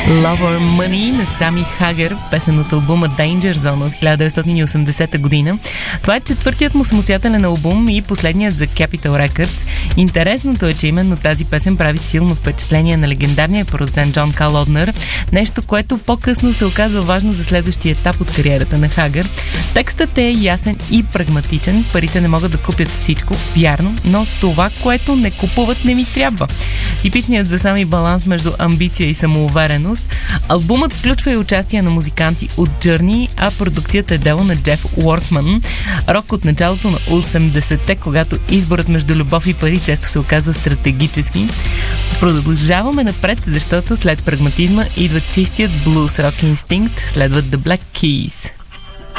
Lover Money на Сами Хагер, песен от албума Danger Zone от 1980 година. Това е четвъртият му самостоятелен албум и последният за Capitol Records. Интересното е, че именно тази песен прави силно впечатление на легендарния продуцент Джон Калоднер, нещо, което по-късно се оказва важно за следващия етап от кариерата на Хагер. Текстът е ясен и прагматичен, парите не могат да купят всичко, вярно, но това, което не купуват, не ми трябва. Типичният за Сами баланс между амбиция и самоувереност. Албумът включва и участие на музиканти от Journey, а продукцията е дело на Джеф Уоркман. Рок от началото на 80-те, когато изборът между любов и пари често се оказва стратегически. Продължаваме напред, защото след прагматизма идва чистият блуз рок инстинкт, следват The Black Keys.